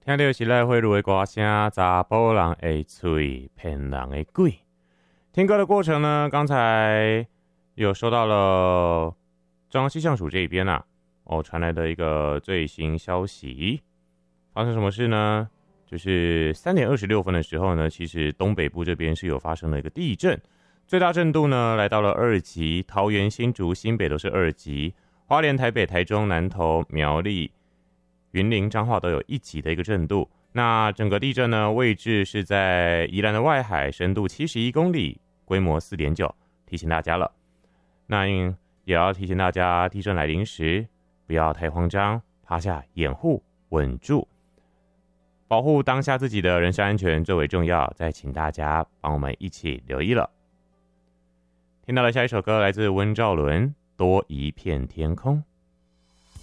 听到是赖慧茹的歌声，查甫人的嘴，骗人的鬼。听歌的过程呢，刚才有收到了中央气象署这一边传来的一个最新消息。发生什么事呢？就是3点26分的时候呢，其实东北部这边是有发生了一个地震，最大震度呢来到了2级，桃园、新竹、新北都是2级，花莲、台北、台中、南投、苗栗、云林、彰化都有1级的一个震度。那整个地震呢，位置是在宜兰的外海，深度71公里，规模4.9，提醒大家了。那也要提醒大家，地震来临时不要太慌张，趴下掩护，稳住，保护当下自己的人身安全最为重要。再请大家帮我们一起留意了。听到了下一首歌，来自温兆伦，《多一片天空》。